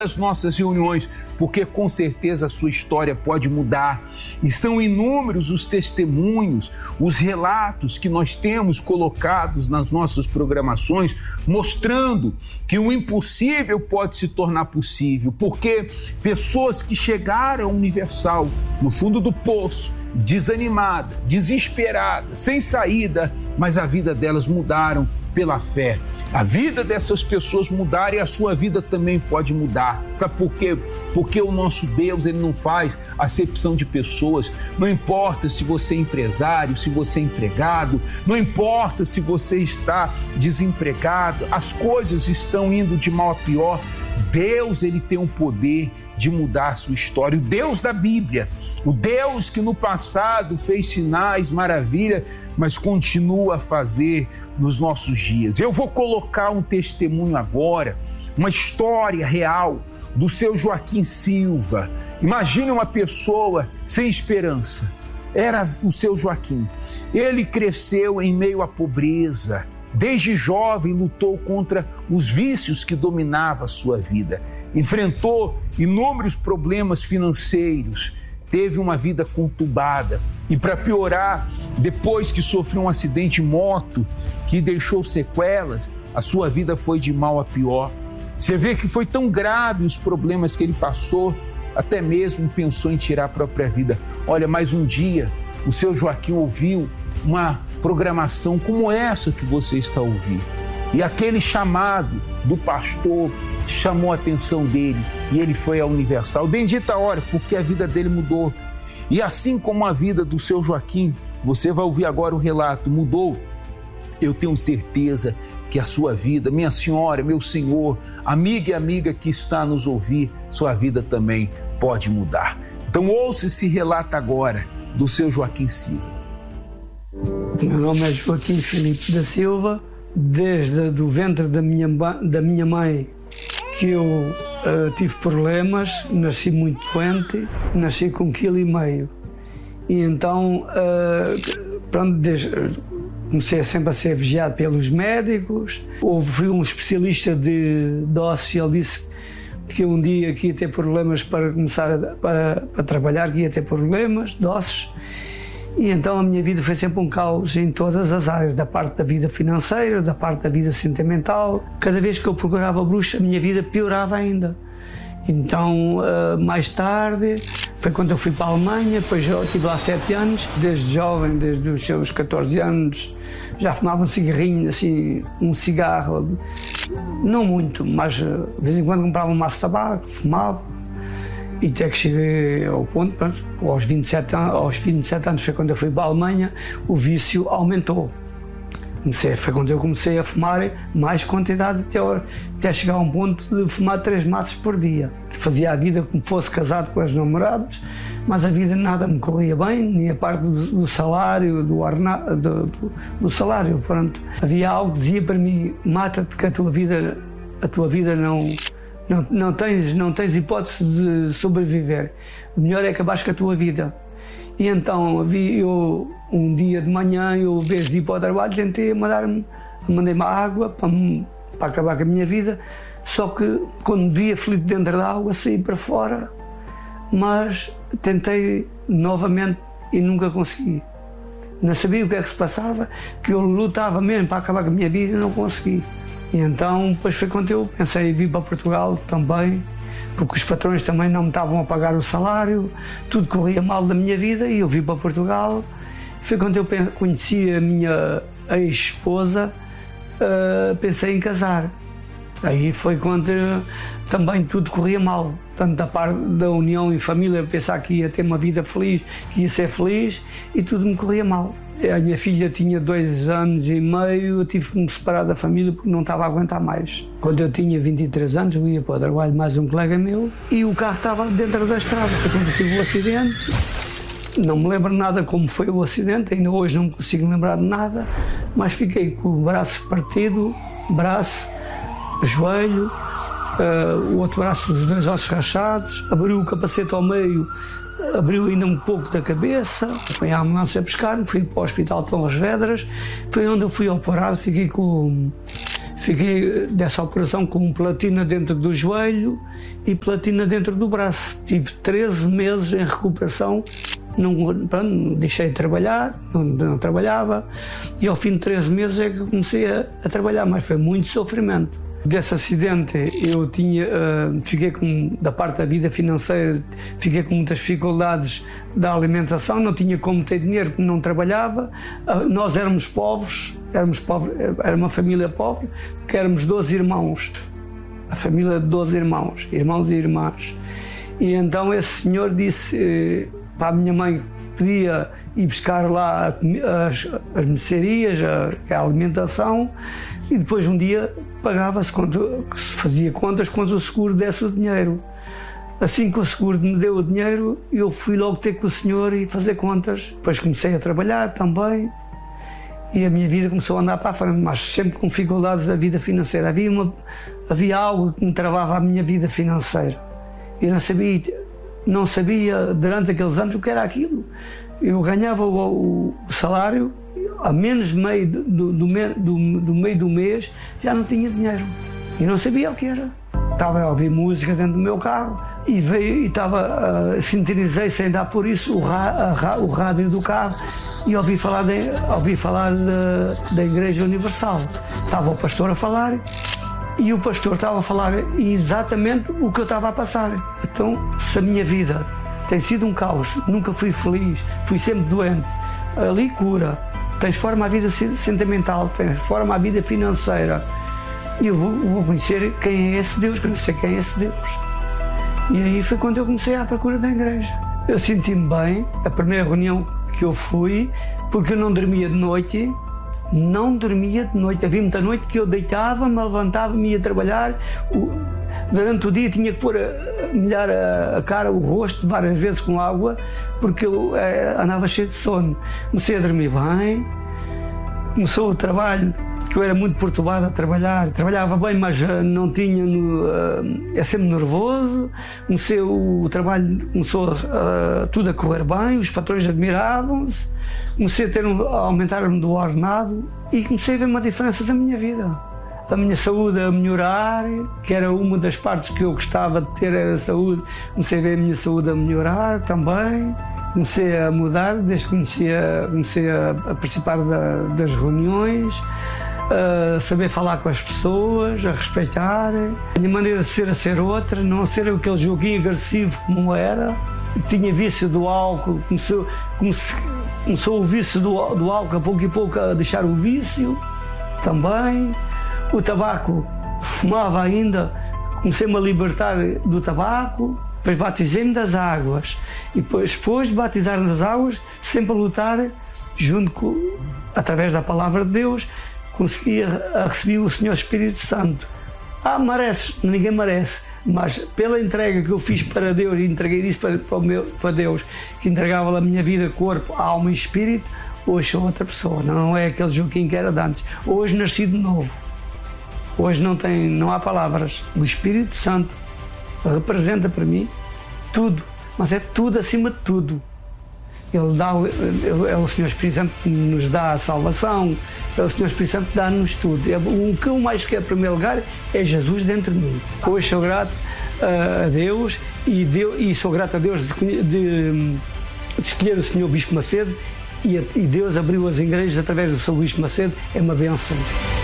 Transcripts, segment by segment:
as nossas reuniões, porque com certeza a sua história pode mudar. E são inúmeros os testemunhos, os relatos que nós temos colocados nas nossas programações, mostrando que o impossível pode se tornar possível, porque pessoas que chegaram ao Universal, no fundo do poço, desanimada, desesperada, sem saída, mas a vida delas mudaram pela fé. A vida dessas pessoas mudaram e a sua vida também pode mudar. Sabe por quê? Porque o nosso Deus, ele não faz acepção de pessoas. Não importa se você é empresário, se você é empregado, não importa se você está desempregado, as coisas estão indo de mal a pior. Deus, ele tem o poder de mudar a sua história. O Deus da Bíblia, o Deus que no passado fez sinais, maravilha, mas continua a fazer nos nossos dias. Eu vou colocar um testemunho agora, uma história real do seu Joaquim Silva. Imagine uma pessoa sem esperança. Era o seu Joaquim. Ele cresceu em meio à pobreza. Desde jovem lutou contra os vícios que dominavam a sua vida. Enfrentou inúmeros problemas financeiros, teve uma vida conturbada. E para piorar, depois que sofreu um acidente de moto que deixou sequelas, a sua vida foi de mal a pior. Você vê que foi tão grave os problemas que ele passou, até mesmo pensou em tirar a própria vida. Olha, mais um dia, o seu Joaquim ouviu uma programação como essa que você está ouvindo. E aquele chamado do pastor chamou a atenção dele e ele foi à Universal. Bendita a hora, porque a vida dele mudou. E assim como a vida do seu Joaquim, você vai ouvir agora o relato, mudou. Eu tenho certeza que a sua vida, minha senhora, meu senhor, amiga e amiga que está a nos ouvir, sua vida também pode mudar. Então ouça esse relato agora do seu Joaquim Silva. Meu nome é Joaquim Filipe da Silva. Desde o ventre da minha mãe que eu tive problemas, nasci muito doente, nasci com 1,5 kg. E então, comecei sempre a ser vigiado pelos médicos. Houve um especialista de ossos e ele disse que um dia que ia ter problemas para começar a trabalhar, que ia ter problemas de ossos. E então a minha vida foi sempre um caos em todas as áreas, da parte da vida financeira, da parte da vida sentimental. Cada vez que eu procurava bruxa, a minha vida piorava ainda. Então, mais tarde, foi quando eu fui para a Alemanha, depois eu estive lá 7 anos. Desde jovem, desde os seus 14 anos, já fumava um cigarrinho, assim, um cigarro. Não muito, mas de vez em quando comprava um maço de tabaco, fumava. E até que cheguei ao ponto, pronto, aos 27 anos foi quando eu fui para a Alemanha, o vício aumentou. Foi quando eu comecei a fumar mais quantidade, até chegar a um ponto de fumar 3 maços por dia. Fazia a vida como fosse casado com as namoradas, mas a vida nada me corria bem, nem a parte do salário, do salário, pronto. Havia algo que dizia para mim, mata-te que a tua vida não tens hipótese de sobreviver. O melhor é acabares com a tua vida. E então, um dia de manhã, eu, em vez de ir para o trabalho, tentei mandei-me água para acabar com a minha vida. Só que, quando me via aflito dentro da água, saí para fora. Mas tentei novamente e nunca consegui. Não sabia o que é que se passava, que eu lutava mesmo para acabar com a minha vida e não consegui. E então, depois foi quando eu pensei em vir para Portugal também, porque os patrões também não me estavam a pagar o salário, tudo corria mal da minha vida e eu vim para Portugal. Foi quando eu conheci a minha ex-esposa, pensei em casar. Aí foi quando também tudo corria mal, tanto da parte da união e família, pensar que ia ter uma vida feliz, que ia ser feliz, e tudo me corria mal. A minha filha tinha 2 anos e meio, eu tive que me separar da família porque não estava a aguentar mais. Quando eu tinha 23 anos, eu ia para o trabalho mais um colega meu e o carro estava dentro da estrada. Foi quando eu tive o acidente. Não me lembro nada como foi o acidente, ainda hoje não me consigo lembrar de nada, mas fiquei com o braço partido, joelho, o outro braço, os 2 ossos rachados, abriu o capacete ao meio, abriu ainda um pouco da cabeça. Foi a ambulância buscar-me, fui para o hospital Torres Vedras, foi onde eu fui operado, fiquei com Fiquei dessa operação com platina dentro do joelho e platina dentro do braço. Tive 13 meses em recuperação, não deixei de trabalhar, não trabalhava, e ao fim de 13 meses é que comecei a trabalhar, mas foi muito sofrimento. Desse acidente eu fiquei da parte da vida financeira, fiquei com muitas dificuldades da alimentação, não tinha como ter dinheiro porque não trabalhava. Nós éramos pobres, era uma família pobre, porque éramos 12 irmãos, a família de 12 irmãos e irmãs. E então esse senhor disse para a minha mãe que podia ir buscar lá as mercearias, a alimentação, e depois um dia pagava-se, se fazia contas quando o seguro desse o dinheiro. Assim que o seguro me deu o dinheiro, eu fui logo ter com o senhor e fazer contas. Depois comecei a trabalhar também e a minha vida começou a andar para a frente, mas sempre com dificuldades da vida financeira. Havia algo que me travava a minha vida financeira. Eu não sabia durante aqueles anos o que era aquilo. Eu ganhava o salário, a menos de meio do meio do mês já não tinha dinheiro e não sabia o que era. Estava a ouvir música dentro do meu carro e sintonizei sem dar por isso o rádio do carro e ouvi falar da Igreja Universal. Estava o pastor a falar e o pastor estava a falar exatamente o que eu estava a passar. Então, se a minha vida tem sido um caos, nunca fui feliz, fui sempre doente, ali cura, transforma a vida sentimental, transforma a vida financeira. E eu vou conhecer quem é esse Deus, conhecer quem é esse Deus. E aí foi quando eu comecei à procura da igreja. Eu senti-me bem, a primeira reunião que eu fui, porque eu não dormia de noite. Havia muita noite que eu deitava, me levantava, me ia trabalhar. Durante o dia tinha que molhar a cara, o rosto várias vezes com água, porque eu andava cheio de sono. Comecei a dormir bem, começou o trabalho, que eu era muito perturbado a trabalhava bem, mas não tinha, sempre nervoso. O trabalho começou tudo a correr bem, os patrões admiravam-se, comecei a aumentar-me do ordenado e comecei a ver uma diferença da minha vida. A minha saúde a melhorar, que era uma das partes que eu gostava de ter, era a saúde. Comecei a ver a minha saúde a melhorar também. Comecei a mudar, desde que comecei a participar das reuniões, a saber falar com as pessoas, a respeitar. A minha maneira de ser a ser outra, não ser aquele joguinho agressivo como era. Tinha vício do álcool, começou o vício do álcool, a pouco e pouco a deixar o vício também. O tabaco, fumava ainda, comecei-me a libertar do tabaco, depois batizei-me das águas. E depois de batizar nas águas, sempre a lutar, através da palavra de Deus, conseguia receber o Senhor Espírito Santo. Mereces? Ninguém merece. Mas pela entrega que eu fiz para Deus, e entreguei isso para Deus, que entregava a minha vida, corpo, alma e espírito, hoje sou outra pessoa. Não é aquele Joaquim que era de antes. Hoje nasci de novo. Hoje não há palavras. O Espírito Santo representa para mim tudo, mas é tudo acima de tudo. É o Senhor Espírito Santo que nos dá a salvação, é o Senhor Espírito Santo que dá-nos tudo. O que eu mais quero, em primeiro lugar, é Jesus dentro de mim. Hoje sou grato a Deus e sou grato a Deus de escolher o Senhor Bispo Macedo e Deus abriu as igrejas através do Sr. Bispo Macedo. É uma bênção.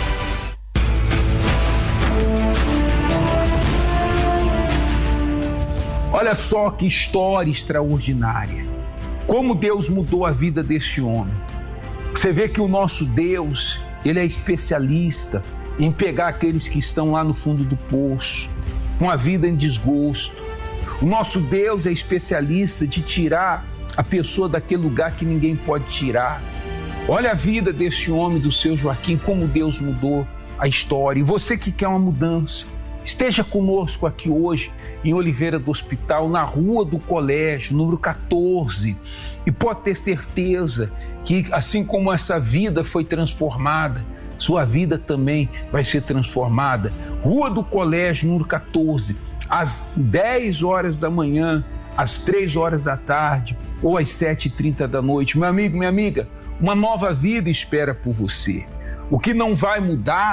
Olha só que história extraordinária. Como Deus mudou a vida desse homem. Você vê que o nosso Deus, Ele é especialista em pegar aqueles que estão lá no fundo do poço, com a vida em desgosto. O nosso Deus é especialista de tirar a pessoa daquele lugar que ninguém pode tirar. Olha a vida desse homem, do seu Joaquim, como Deus mudou a história. E você que quer uma mudança, esteja conosco aqui hoje em Oliveira do Hospital, na Rua do Colégio, número 14. E pode ter certeza que assim como essa vida foi transformada, sua vida também vai ser transformada. Rua do Colégio, número 14, às 10 horas da manhã, às 3 horas da tarde ou às 7h30 da noite. Meu amigo, minha amiga, uma nova vida espera por você. O que não vai mudar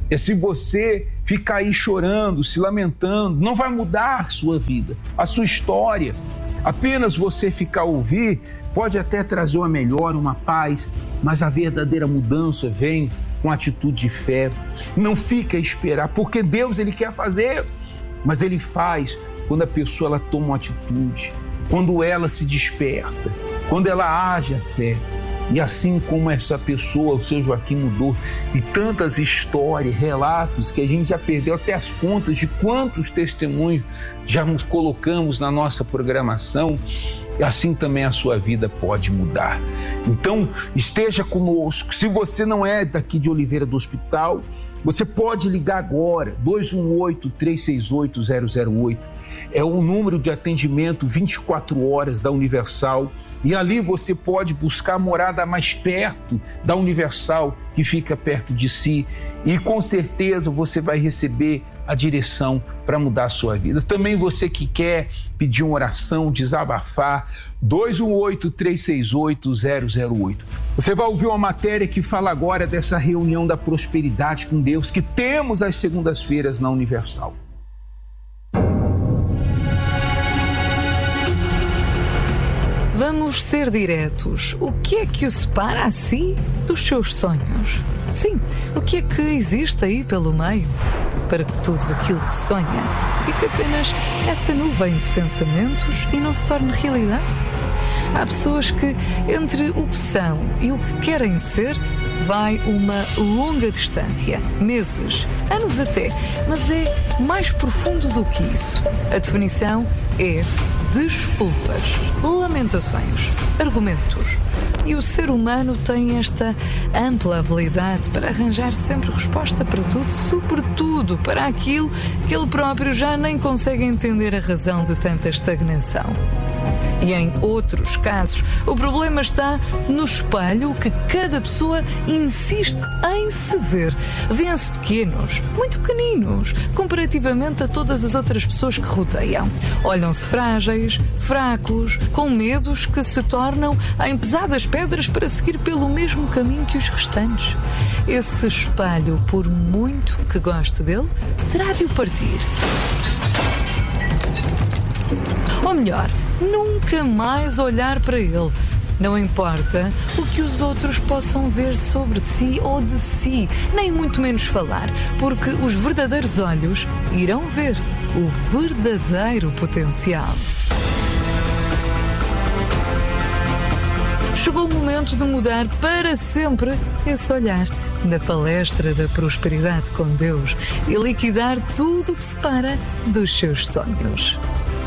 É se você ficar aí chorando, se lamentando, não vai mudar a sua vida, a sua história. Apenas você ficar a ouvir pode até trazer uma melhora, uma paz, mas a verdadeira mudança vem com atitude de fé. Não fica a esperar, porque Deus ele quer fazer, mas ele faz quando a pessoa ela toma uma atitude, quando ela se desperta, quando ela age a fé. E assim como essa pessoa, o seu Joaquim, mudou, e tantas histórias, relatos, que a gente já perdeu até as contas de quantos testemunhos já nos colocamos na nossa programação, assim também a sua vida pode mudar. Então, esteja conosco. Se você não é daqui de Oliveira do Hospital, você pode ligar agora, 218-368-008. É o número de atendimento 24 horas da Universal. E ali você pode buscar a morada mais perto da Universal, que fica perto de si. E com certeza você vai receber a direção para mudar a sua vida. Também você que quer pedir uma oração, desabafar, 218-368-008. Você vai ouvir uma matéria que fala agora dessa reunião da prosperidade com Deus que temos às segundas-feiras na Universal. Vamos ser diretos. O que é que o separa assim dos seus sonhos? Sim, o que é que existe aí pelo meio? Para que tudo aquilo que sonha fique apenas essa nuvem de pensamentos e não se torne realidade? Há pessoas que, entre o que são e o que querem ser, vai uma longa distância, meses, anos até, mas é mais profundo do que isso. A definição é desculpas, lamentações, argumentos. E o ser humano tem esta ampla habilidade para arranjar sempre resposta para tudo, sobretudo para aquilo que ele próprio já nem consegue entender a razão de tanta estagnação. E em outros casos, o problema está no espelho que cada pessoa insiste em se ver. Vê-se pequenos, muito pequeninos, comparativamente a todas as outras pessoas que rodeiam. Olham-se frágeis, fracos, com medos que se tornam em pesadas pedras para seguir pelo mesmo caminho que os restantes. Esse espelho, por muito que goste dele, terá de o partir. Ou melhor, nunca mais olhar para ele. Não importa o que os outros possam ver sobre si ou de si, nem muito menos falar, porque os verdadeiros olhos irão ver o verdadeiro potencial. Chegou o momento de mudar para sempre esse olhar na palestra da prosperidade com Deus e liquidar tudo o que separa dos seus sonhos.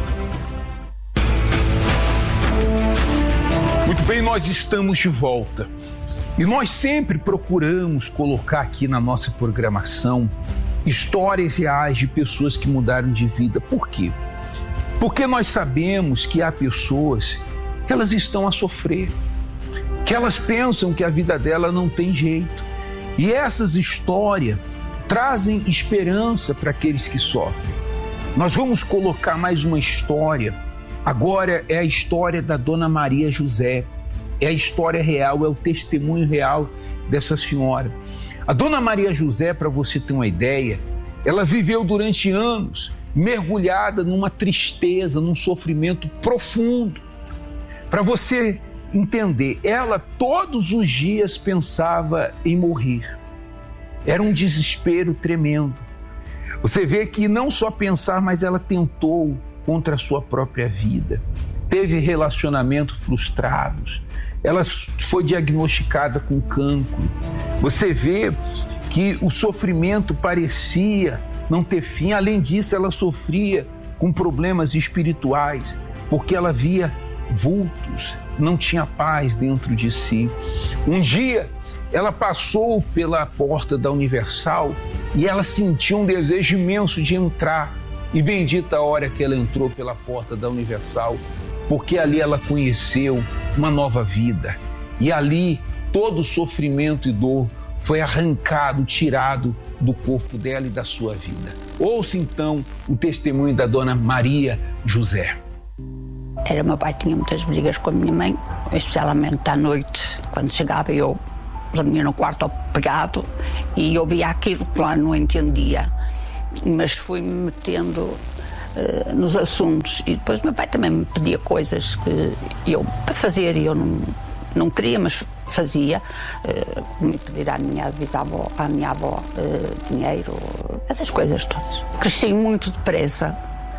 Muito bem, nós estamos de volta e nós sempre procuramos colocar aqui na nossa programação histórias reais de pessoas que mudaram de vida. Por quê? Porque nós sabemos que há pessoas que elas estão a sofrer, que elas pensam que a vida dela não tem jeito. E essas histórias trazem esperança para aqueles que sofrem. Nós vamos colocar mais uma história. Agora é a história da Dona Maria José. É a história real, é o testemunho real dessa senhora. A Dona Maria José, para você ter uma ideia, ela viveu durante anos mergulhada numa tristeza, num sofrimento profundo. Para você entender, ela todos os dias pensava em morrer. Era um desespero tremendo. Você vê que não só pensar, mas ela tentou contra a sua própria vida. Teve relacionamentos frustrados. Ela foi diagnosticada com cancro. Você vê que o sofrimento parecia não ter fim. Além disso, ela sofria com problemas espirituais, porque ela via vultos, não tinha paz dentro de si. Um dia, ela passou pela porta da Universal e ela sentiu um desejo imenso de entrar. E bendita a hora que ela entrou pela porta da Universal, porque ali ela conheceu uma nova vida. E ali todo sofrimento e dor foi arrancado, tirado do corpo dela e da sua vida. Ouça então o testemunho da Dona Maria José. Meu pai tinha muitas brigas com a minha mãe, especialmente à noite, quando chegava eu dormia no quarto pegado e ouvia aquilo, claro, não entendia, mas fui-me metendo nos assuntos, e depois meu pai também me pedia coisas que eu para fazer e eu não queria, mas fazia, me pedir à minha bisavó, à minha avó dinheiro, essas coisas todas. Cresci muito depressa,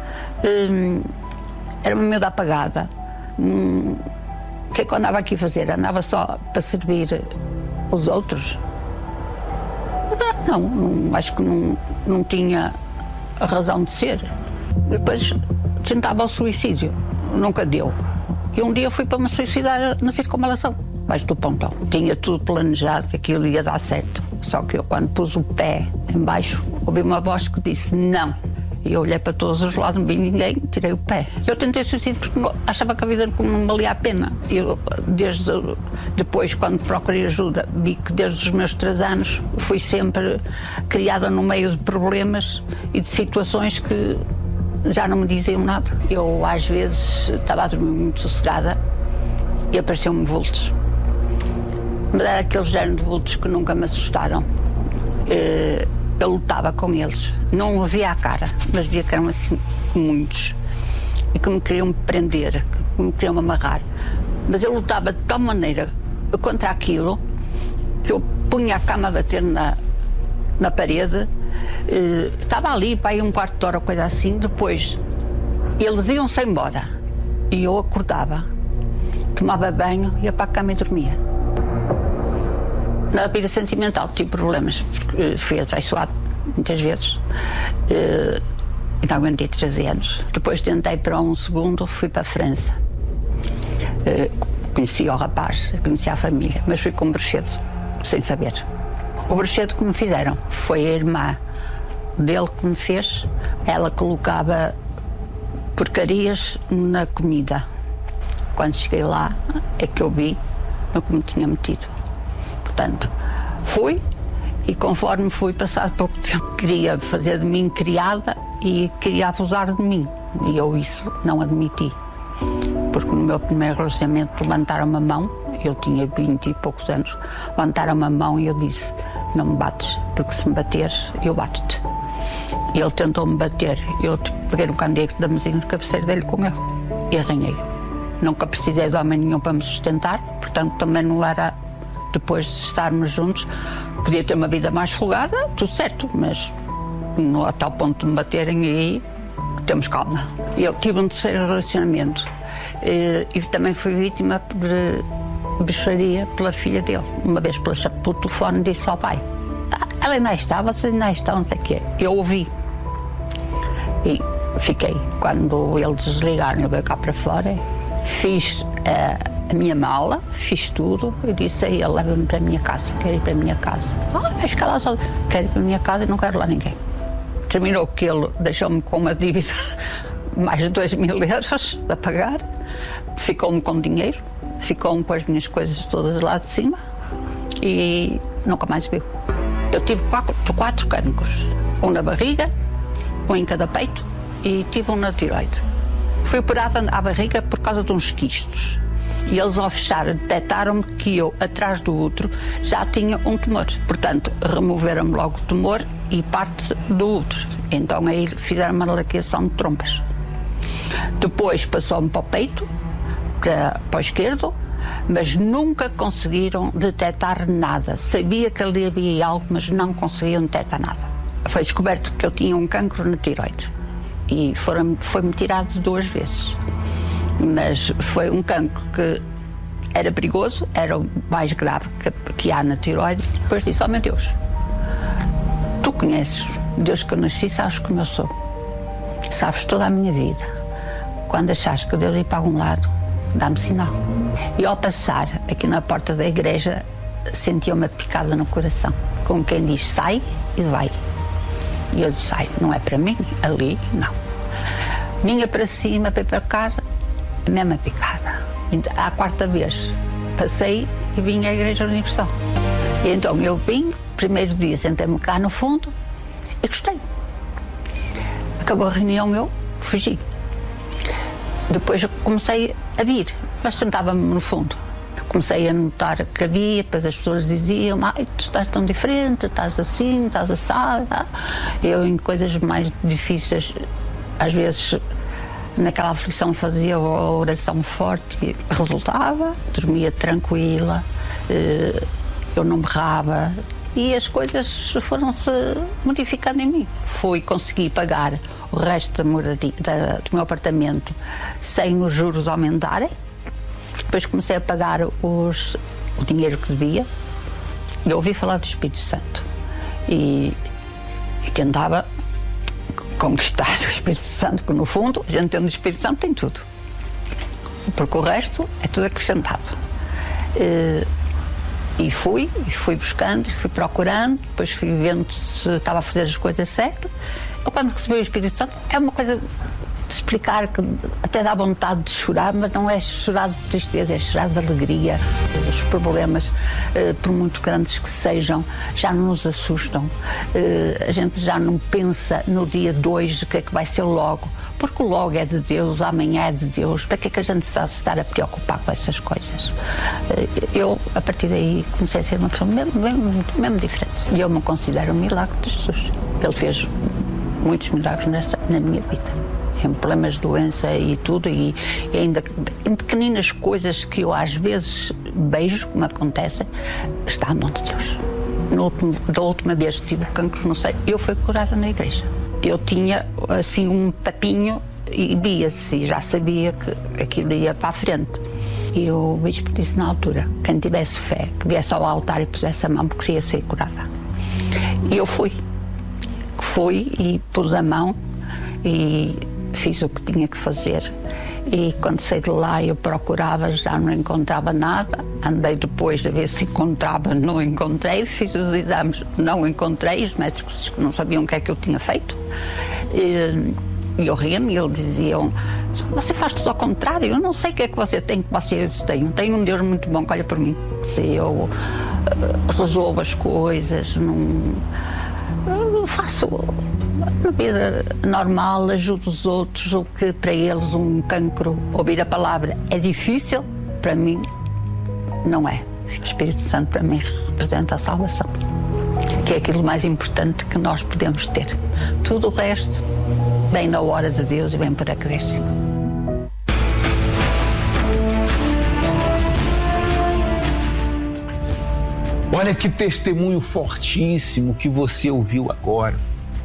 era uma miúda apagada. O que é que eu andava aqui a fazer? Andava só para servir os outros? Não, acho que não tinha a razão de ser. Depois tentava o suicídio, nunca deu. E um dia fui para me suicidar na circunvalação, baixo do pontão. Tinha tudo planejado, que aquilo ia dar certo. Só que eu, quando pus o pé em baixo, ouvi uma voz que disse não. E eu olhei para todos os lados, não vi ninguém, tirei o pé. Eu tentei suicídio porque achava que a vida não valia a pena. Eu, depois, quando procurei ajuda, vi que desde os meus 3 anos fui sempre criada no meio de problemas e de situações que já não me diziam nada. Eu, às vezes, estava a dormir muito sossegada e apareciam-me vultos. Mas era aquele género de vultos que nunca me assustaram. Eu lutava com eles. Não via a cara, mas via que eram assim muitos. E que me queriam prender, que me queriam amarrar. Mas eu lutava de tal maneira contra aquilo que eu punha a cama a bater na parede. Estava ali para ir um quarto de hora, coisa assim. Depois eles iam-se embora e eu acordava, tomava banho, ia para a cama e dormia. Na vida sentimental tive problemas, porque fui atraiçoado muitas vezes. Então aguentei 13 anos. Depois tentei para um segundo, fui para a França. Conheci o rapaz, conheci a família, mas fui com um bruxedo, sem saber. O bruxedo que me fizeram foi a irmã dele que me fez. Ela colocava porcarias na comida. Quando cheguei lá é que eu vi no que me tinha metido. Portanto, fui e conforme fui, passado pouco tempo, queria fazer de mim criada e queria abusar de mim. E eu isso não admiti. Porque no meu primeiro relacionamento levantaram-me a mão, eu tinha 20 e poucos anos, levantaram-me a mão e eu disse: não me bates, porque se me bateres, eu bato-te. E ele tentou-me bater, eu peguei no candeeiro da mesinha de cabeceira dele com ele e arranhei. Nunca precisei de homem nenhum para me sustentar, portanto também não era. Depois de estarmos juntos, podia ter uma vida mais folgada, tudo certo, mas não a tal ponto de me baterem e temos calma. Eu tive um terceiro relacionamento e também fui vítima de bruxaria pela filha dele. Uma vez pelo telefone disse ao pai: ela ainda está, você ainda está, não sei o quê. Eu ouvi e fiquei. Quando eles desligaram, eu veio cá para fora, fiz a minha mala, fiz tudo e disse a ele: leva-me para a minha casa, quero ir para a minha casa. Vai ficar lá só, quero ir para a minha casa e não quero lá ninguém. Terminou que ele deixou-me com uma dívida mais de 2.000 euros a pagar, ficou-me com dinheiro, ficou-me com as minhas coisas todas lá de cima e nunca mais viu. Eu tive 4 cancros, um na barriga, um em cada peito e tive um na tiroide. Fui operada à barriga por causa de uns quistos. E eles, ao fechar, detectaram-me que eu, atrás do útero, já tinha um tumor. Portanto, removeram-me logo o tumor e parte do útero. Então aí fizeram uma laqueação de trompas. Depois passou-me para o peito, para o esquerdo, mas nunca conseguiram detectar nada. Sabia que ali havia algo, mas não conseguiam detectar nada. Foi descoberto que eu tinha um cancro na tiroide e foi-me tirado 2 vezes. Mas foi um cancro que era perigoso, era o mais grave que há na tiroide. Depois disse: oh meu Deus, tu conheces Deus que eu nasci, sabes como eu sou, sabes toda a minha vida. Quando achares que eu devo ir para algum lado, dá-me sinal. E ao passar aqui na porta da igreja, sentia uma picada no coração, como quem diz: sai e vai. E eu disse: sai, não é para mim, ali não. Vinha para cima, para ir para casa, a mesma picada. Então, à 4ª vez passei e vim à Igreja Universal. E então eu vim, primeiro dia sentei-me cá no fundo e gostei. Acabou a reunião, eu fugi. Depois eu comecei a vir, mas sentava-me no fundo. Comecei a notar que havia, depois as pessoas diziam: tu estás tão diferente, estás assim, estás assado. Eu, em coisas mais difíceis, às vezes, naquela aflição, fazia a oração forte e resultava, dormia tranquila, eu não berrava e as coisas foram-se modificando em mim. Consegui pagar o resto da moradia, do meu apartamento sem os juros aumentarem. Depois comecei a pagar o dinheiro que devia e eu ouvi falar do Espírito Santo e tentava conquistar o Espírito Santo, que no fundo a gente tendo o Espírito Santo tem tudo, porque o resto é tudo acrescentado. E fui buscando, fui procurando, depois fui vendo se estava a fazer as coisas certas. Eu, quando recebi o Espírito Santo, é uma coisa de explicar que até dá vontade de chorar, mas não é chorar de tristeza, é chorar de alegria. Os problemas, por muito grandes que sejam, já não nos assustam. A gente já não pensa no dia 2 o que é que vai ser logo, porque o logo é de Deus, o amanhã é de Deus. Para que é que a gente está a estar a preocupar com essas coisas? Eu, a partir daí, comecei a ser uma pessoa mesmo diferente. E eu me considero um milagre de Jesus. Ele fez muitos milagres na minha vida. Em problemas de doença e tudo, e ainda em pequeninas coisas que eu às vezes vejo como acontecem, está a mão de Deus. Da última vez que tive cancro, não sei, eu fui curada na igreja. Eu tinha assim um papinho e via-se, e já sabia que aquilo ia para a frente. E o bispo disse na altura: quem tivesse fé, que viesse ao altar e pusesse a mão, porque se ia ser curada. E eu fui e pus a mão e fiz o que tinha que fazer. E quando saí de lá, eu procurava, já não encontrava nada. Andei depois a ver se encontrava, não encontrei. Fiz os exames, não encontrei. Os médicos não sabiam o que é que eu tinha feito. E eu ria-me e eles diziam: você faz tudo ao contrário, eu não sei o que é que você tem, que vocês têm. Tenho um Deus muito bom que olha por mim. Eu resolvo as coisas, eu faço na vida normal, ajudo os outros, o que para eles um cancro, ouvir a palavra é difícil, para mim não é. O Espírito Santo para mim representa a salvação, que é aquilo mais importante que nós podemos ter. Tudo o resto vem na hora de Deus e vem por acréscimo. Olha que testemunho fortíssimo que você ouviu agora.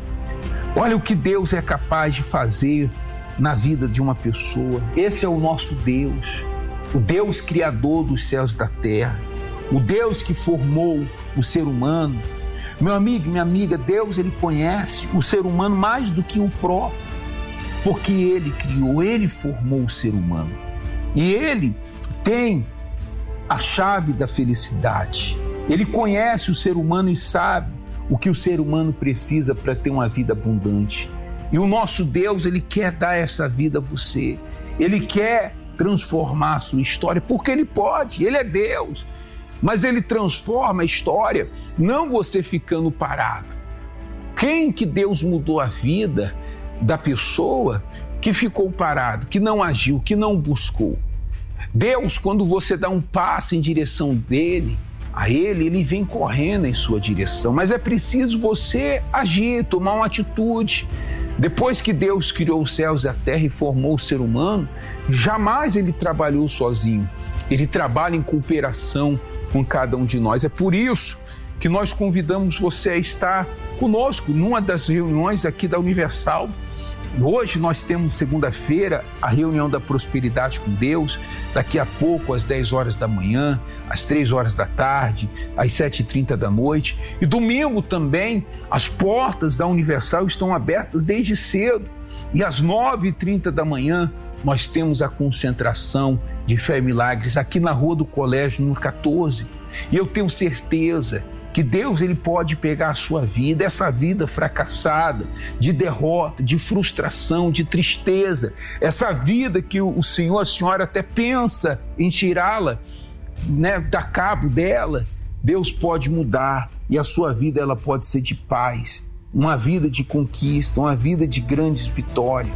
Olha o que Deus é capaz de fazer na vida de uma pessoa. Esse é o nosso Deus, o Deus criador dos céus e da terra, o Deus que formou o ser humano. Meu amigo, minha amiga, Deus, ele conhece o ser humano mais do que o próprio, porque ele criou, ele formou o ser humano. E ele tem a chave da felicidade. Ele conhece o ser humano e sabe o que o ser humano precisa para ter uma vida abundante. E o nosso Deus, ele quer dar essa vida a você. Ele quer transformar a sua história, porque ele pode, ele é Deus. Mas ele transforma a história, não você ficando parado. Quem que Deus mudou a vida da pessoa que ficou parado, que não agiu, que não buscou? Deus, quando você dá um passo em direção dele, a ele vem correndo em sua direção, mas é preciso você agir, tomar uma atitude. Depois que Deus criou os céus e a terra e formou o ser humano, jamais ele trabalhou sozinho, ele trabalha em cooperação com cada um de nós. É por isso que nós convidamos você a estar conosco numa das reuniões aqui da Universal. Hoje nós temos segunda-feira a reunião da prosperidade com Deus, daqui a pouco às 10 horas da manhã, às 3 horas da tarde, às 7h30 da noite. E domingo também as portas da Universal estão abertas desde cedo. E às 9h30 da manhã nós temos a concentração de Fé e Milagres aqui na Rua do Colégio, número 14. E eu tenho certeza que Deus, ele pode pegar a sua vida, essa vida fracassada, de derrota, de frustração, de tristeza, essa vida que o Senhor, a senhora até pensa em tirá-la, né, dar cabo dela. Deus pode mudar e a sua vida, ela pode ser de paz, uma vida de conquista, uma vida de grandes vitórias.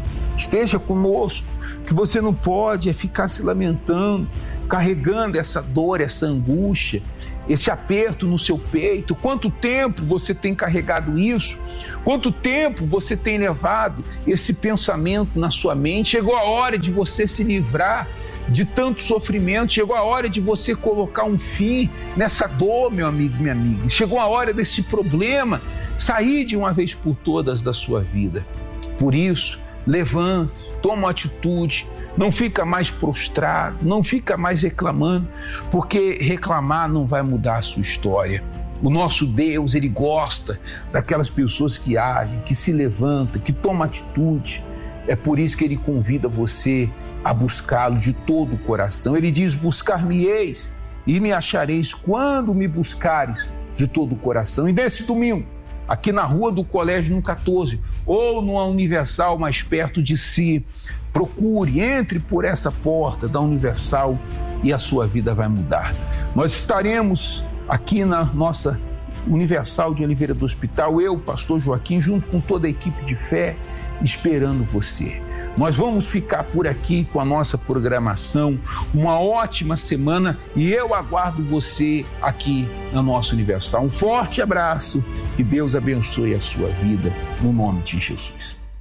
esteja conosco. O que você não pode é ficar se lamentando, carregando essa dor, essa angústia, esse aperto no seu peito. Quanto tempo você tem carregado isso? Quanto tempo você tem levado esse pensamento na sua mente? Chegou a hora de você se livrar de tanto sofrimento, chegou a hora de você colocar um fim nessa dor, meu amigo, minha amiga. Chegou a hora desse problema sair de uma vez por todas da sua vida. Por isso, levante, toma uma atitude, não fica mais prostrado, não fica mais reclamando, porque reclamar não vai mudar a sua história. O nosso Deus, Ele gosta daquelas pessoas que agem, que se levantam, que tomam atitude. É por isso que Ele convida você a buscá-lo de todo o coração. Ele diz: buscar-me-eis e me achareis quando me buscares de todo o coração. E nesse domingo, aqui na rua do Colégio no 14, ou numa Universal mais perto de si, procure, entre por essa porta da Universal e a sua vida vai mudar. Nós estaremos aqui na nossa Universal de Oliveira do Hospital, eu, pastor Joaquim, junto com toda a equipe de fé, esperando você. Nós vamos ficar por aqui com a nossa programação. Uma ótima semana e eu aguardo você aqui na nossa Universal. Um forte abraço, que Deus abençoe a sua vida, no nome de Jesus.